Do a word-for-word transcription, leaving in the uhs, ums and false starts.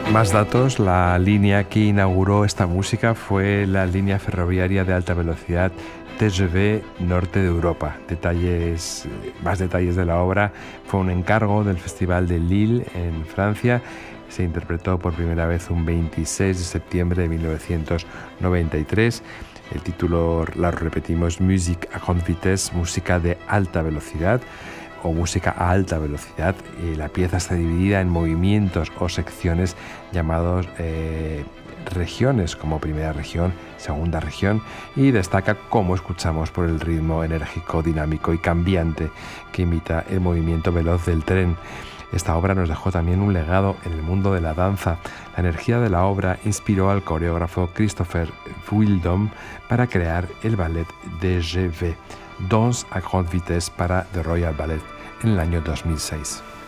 Más datos, la línea que inauguró esta música fue la línea ferroviaria de alta velocidad T G V Norte de Europa. Detalles, más detalles de la obra, fue un encargo del Festival de Lille en Francia. Se interpretó por primera vez un veintiséis de septiembre de mil novecientos noventa y tres. El título, lo repetimos, Musique à grande vitesse, música de alta velocidad o música a alta velocidad. Y la pieza está dividida en movimientos o secciones llamados eh, regiones, como primera región, segunda región, y destaca, como escuchamos, por el ritmo enérgico, dinámico y cambiante que imita el movimiento veloz del tren. Esta obra nos dejó también un legado en el mundo de la danza. La energía de la obra inspiró al coreógrafo Christopher Wildom para crear el ballet D G V, Danse à grande vitesse, para The Royal Ballet en el año dos mil seis.